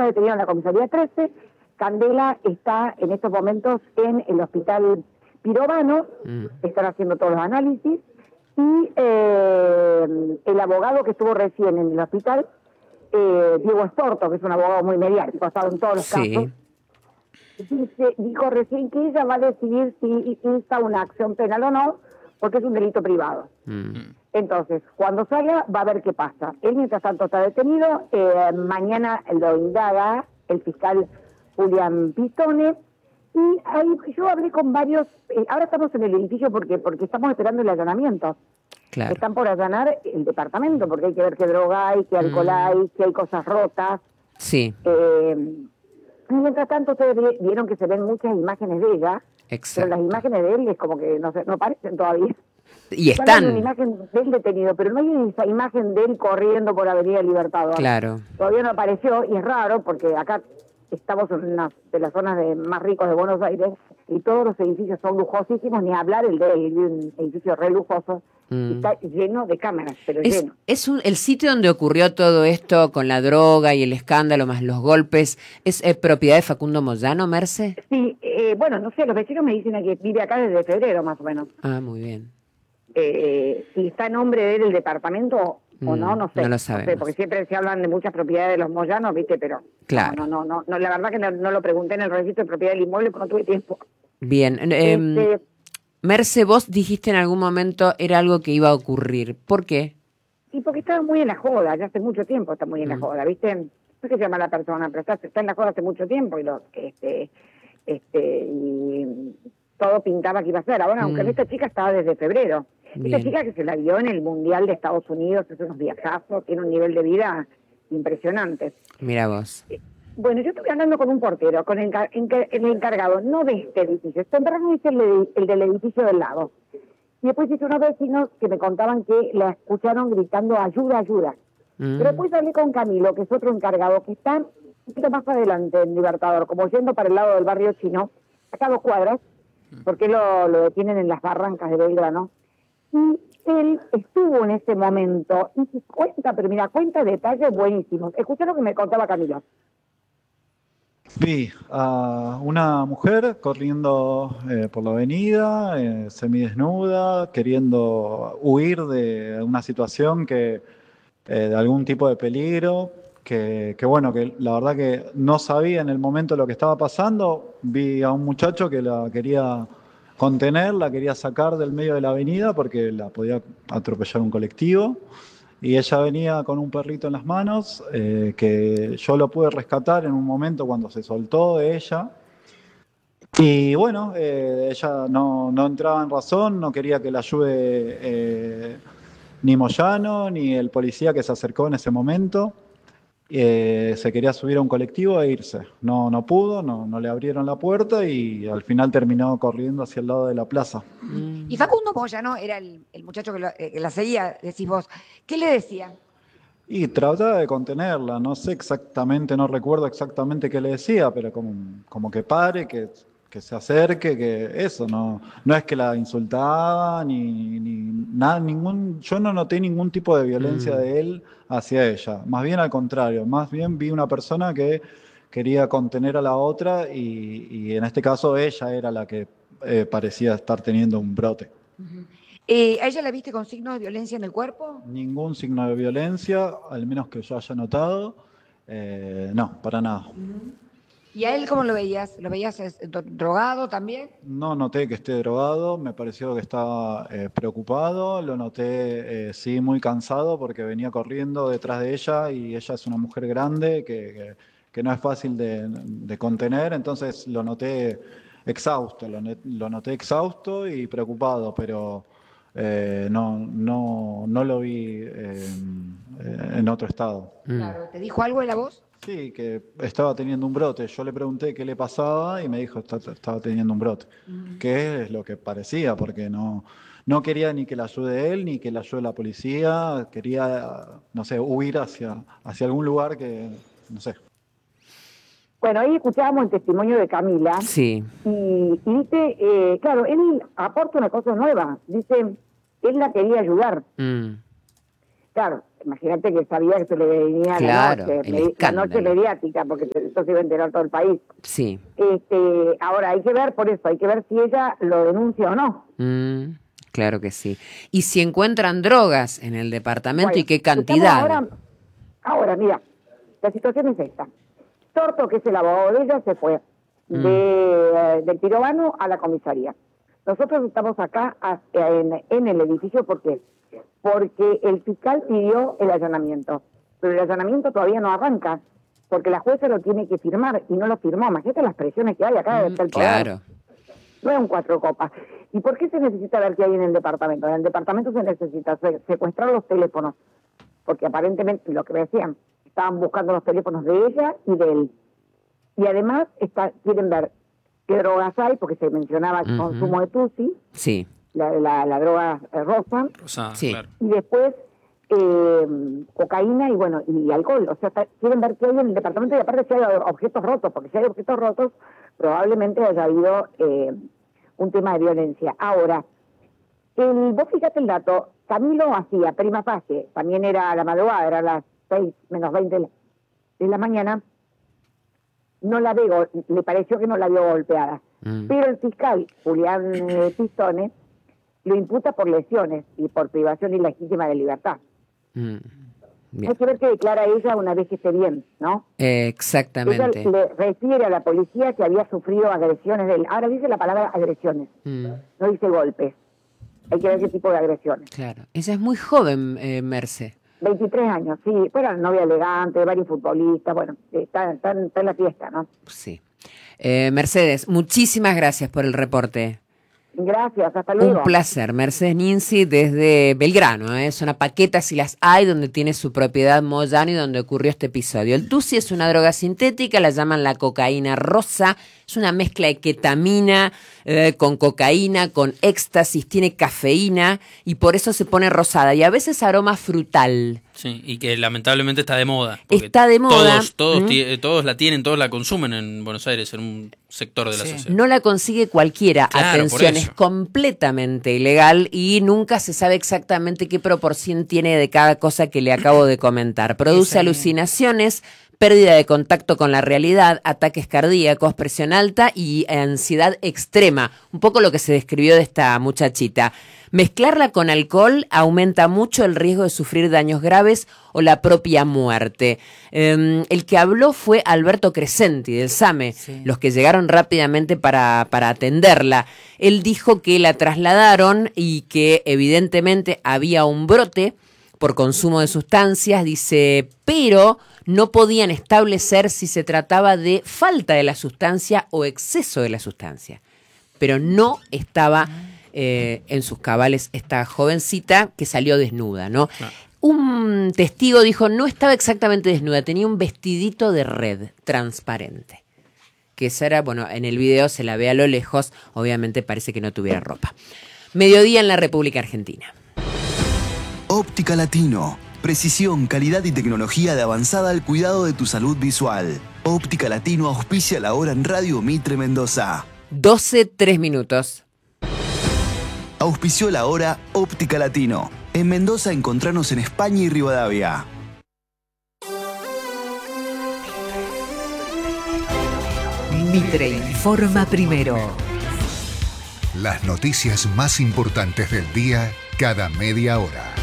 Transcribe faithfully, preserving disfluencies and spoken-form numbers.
está detenido en la comisaría trece. Candela está en estos momentos en el hospital Pirovano, mm. están haciendo todos los análisis, y eh, el abogado que estuvo recién en el hospital, eh, Diego Estorto, que es un abogado muy mediático, ha estado en todos los sí. casos, dice, dijo recién que ella va a decidir si insta una acción penal o no, porque es un delito privado. Mm. Entonces, cuando salga, va a ver qué pasa. Él, mientras tanto, está detenido. Eh, mañana lo indaga el fiscal Julián Pistone. Y ahí yo hablé con varios... Eh, ahora estamos en el edificio porque porque estamos esperando el allanamiento. Claro. Están por allanar el departamento, porque hay que ver qué droga hay, qué alcohol mm. hay, si hay cosas rotas. Sí. Eh, mientras tanto, ustedes vieron que se ven muchas imágenes de ella. Exacto. Pero las imágenes de él es como que no sé, no aparecen todavía. Y están. Hay una imagen del detenido, pero no hay esa imagen de él corriendo por Avenida Libertador. Claro. Todavía no apareció, y es raro, porque acá estamos en una de las zonas de, más ricos de Buenos Aires, y todos los edificios son lujosísimos, ni hablar el de él, un edificio re lujoso, mm. está lleno de cámaras, pero es, lleno. Es un, el sitio donde ocurrió todo esto con la droga y el escándalo más los golpes, ¿es eh, propiedad de Facundo Moyano, Merce? Sí, eh, bueno, no sé, los vecinos me dicen que vive acá desde febrero, más o menos. Ah, muy bien. Eh, si está en nombre de él el departamento mm, o no, no sé. No lo sabemos. No sé, porque siempre se hablan de muchas propiedades de los Moyanos, ¿viste? Pero claro. no, no, no, no, la verdad que no, no lo pregunté en el registro de propiedad del inmueble porque no tuve tiempo. Bien. Eh, este, Merce, vos dijiste en algún momento era algo que iba a ocurrir. ¿Por qué? Y porque estaba muy en la joda, ya hace mucho tiempo está muy en mm. la joda, ¿viste? No sé qué se llama la persona, pero está, está en la joda hace mucho tiempo y lo, este, este, y todo pintaba que iba a ser. Ahora, mm. aunque esta chica estaba desde febrero. Bien. Esta chica que se la vio en el Mundial de Estados Unidos, es unos viajazos, tiene un nivel de vida impresionante. Mira vos. Eh, bueno, yo estuve hablando con un portero, con el, el encargado, no de este edificio, temprano hice el, el del edificio del lado. Y después hice unos vecinos que me contaban que la escucharon gritando ayuda, ayuda. Mm. Pero después hablé con Camilo, que es otro encargado, que está un poquito más adelante en Libertador, como yendo para el lado del barrio chino, acá a dos cuadras, porque lo, lo detienen en las barrancas de Belgrano. Y él estuvo en ese momento y cuenta, pero mira, cuenta detalles buenísimos. Escuché lo que me contaba Camilo. Vi a una mujer corriendo eh, por la avenida, eh, semidesnuda, queriendo huir de una situación que eh, de algún tipo de peligro, que, que bueno, que la verdad que no sabía en el momento lo que estaba pasando. Vi a un muchacho que la quería contener, la quería sacar del medio de la avenida porque la podía atropellar un colectivo. Y ella venía con un perrito en las manos, eh, que yo lo pude rescatar en un momento cuando se soltó de ella. Y bueno, eh, ella no, no entraba en razón, no quería que la ayude eh, ni Moyano, ni el policía que se acercó en ese momento. Eh, se quería subir a un colectivo e irse. No, no pudo, no, no le abrieron la puerta y al final terminó corriendo hacia el lado de la plaza. Mm. Y Facundo Moyano era el, el muchacho que, lo, eh, que la seguía, decís vos. ¿Qué le decía? Y trataba de contenerla, no sé exactamente, no recuerdo exactamente qué le decía, pero como, como que pare, que, que se acerque, que eso, no, no es que la insultaba, ni, ni nada, ningún, yo no noté ningún tipo de violencia mm. de él hacia ella, más bien al contrario, más bien vi una persona que quería contener a la otra y, y en este caso ella era la que eh, parecía estar teniendo un brote. Uh-huh. Eh, ¿A ella la viste con signos de violencia en el cuerpo? Ningún signo de violencia, al menos que yo haya notado, eh, no, para nada. Uh-huh. ¿Y a él cómo lo veías? ¿Lo veías drogado también? No noté que esté drogado, me pareció que estaba eh, preocupado, lo noté eh, sí muy cansado porque venía corriendo detrás de ella y ella es una mujer grande que, que, que no es fácil de, de contener, entonces lo noté exhausto, lo, lo noté exhausto y preocupado, pero eh, no, no, no lo vi eh, en otro estado. Claro, ¿te dijo algo de la voz? Sí, que estaba teniendo un brote. Yo le pregunté qué le pasaba y me dijo que estaba teniendo un brote. Uh-huh. Que es lo que parecía, porque no, no quería ni que la ayude él, ni que la ayude la policía. Quería, no sé, huir hacia, hacia algún lugar que, no sé. Bueno, ahí escuchábamos el testimonio de Camila. Sí. Y, y dice, eh, claro, él aporta una cosa nueva. Dice, él la quería ayudar. Mm. Claro, imagínate que sabía que se le venía claro, la, noche, la noche mediática, porque esto se iba a enterar todo el país. Sí. Este, ahora, hay que ver por eso, hay que ver si ella lo denuncia o no. Mm, claro que sí. Y si encuentran drogas en el departamento, bueno, ¿y qué cantidad? Ahora, ahora, mira, la situación es esta. Torto, que es el abogado de ella, se fue mm. de, del Pirobano a la comisaría. Nosotros estamos acá en, en el edificio, ¿por qué? Porque el fiscal pidió el allanamiento, pero el allanamiento todavía no arranca, porque la jueza lo tiene que firmar y no lo firmó. Imagínate las presiones que hay acá mm, del poder. Claro. No es un cuatro copas. ¿Y por qué se necesita ver qué hay en el departamento? En el departamento se necesita secuestrar los teléfonos, porque aparentemente, lo que me decían, estaban buscando los teléfonos de ella y de él. Y además está, quieren ver qué drogas hay, porque se mencionaba el uh-huh. consumo de Tusi, sí. la, la, la droga eh, rosa, Rosada, sí. claro. Y después eh, cocaína y bueno y alcohol. O sea, está, quieren ver qué hay en el departamento y aparte si hay objetos rotos, porque si hay objetos rotos probablemente haya habido eh, un tema de violencia. Ahora, el, vos fíjate el dato, Camilo hacía prima facie, también era a la madrugada, era a las seis menos veinte de la mañana, no la veo, le pareció que no la vio golpeada. Mm. Pero el fiscal, Julián eh, Pistone, lo imputa por lesiones y por privación ilegítima de libertad. Mm. Hay que ver qué declara ella una vez que esté bien, ¿no? Eh, exactamente. Ella le refiere a la policía que había sufrido agresiones de él. Ahora dice la palabra agresiones, mm. no dice golpes. Hay que ver qué tipo de agresiones. Claro. Ella es muy joven, eh, Merce. veintitrés años, sí, fuera novia elegante, varios futbolistas, bueno, está, está, está en la fiesta, ¿no? Sí. Eh, Mercedes, muchísimas gracias por el reporte. Gracias, hasta luego. Un placer, Mercedes Ninzi desde Belgrano, ¿eh? Zona Paqueta, si las hay, donde tiene su propiedad Moyano y donde ocurrió este episodio. El Tusi es una droga sintética, la llaman la cocaína rosa, es una mezcla de ketamina eh, con cocaína, con éxtasis, tiene cafeína y por eso se pone rosada y a veces aroma frutal. Sí, y que lamentablemente está de moda. Está de moda. Todos, todos, ¿Mm? t- todos la tienen, todos la consumen en Buenos Aires, en un sector de la sí. sociedad. No la consigue cualquiera, claro, atención, es completamente ilegal y nunca se sabe exactamente qué proporción tiene de cada cosa que le acabo de comentar. Produce alucinaciones, pérdida de contacto con la realidad, ataques cardíacos, presión alta y ansiedad extrema. Un poco lo que se describió de esta muchachita. Mezclarla con alcohol aumenta mucho el riesgo de sufrir daños graves o la propia muerte. Eh, el que habló fue Alberto Crescenti del SAME, sí. Los que llegaron rápidamente para, para atenderla. Él dijo que la trasladaron y que evidentemente había un brote por consumo de sustancias, dice, pero no podían establecer si se trataba de falta de la sustancia o exceso de la sustancia. Pero no estaba eh, en sus cabales esta jovencita que salió desnuda, ¿no? Ah. Un testigo dijo, no estaba exactamente desnuda, tenía un vestidito de red transparente. Que esa era, bueno, en el video se la ve a lo lejos, obviamente parece que no tuviera ropa. Mediodía en la República Argentina. Óptica Latino. Precisión, calidad y tecnología de avanzada al cuidado de tu salud visual. Óptica Latino auspicia la hora en Radio Mitre Mendoza. doce, tres minutos. Auspició la hora Óptica Latino. En Mendoza encontranos en España y Rivadavia. Mitre informa primero. Las noticias más importantes del día cada media hora.